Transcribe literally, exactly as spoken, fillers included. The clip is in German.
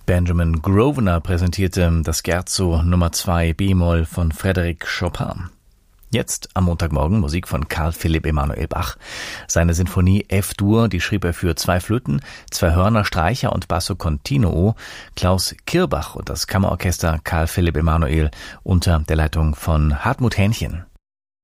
Benjamin Grosvenor präsentierte das Scherzo Nummer zwei B-Moll von Frédéric Chopin. Jetzt am Montagmorgen Musik von Carl Philipp Emanuel Bach. Seine Sinfonie F-Dur, die schrieb er für zwei Flöten, zwei Hörner, Streicher und Basso Continuo. Klaus Kirbach und das Kammerorchester Carl Philipp Emanuel unter der Leitung von Hartmut Hähnchen.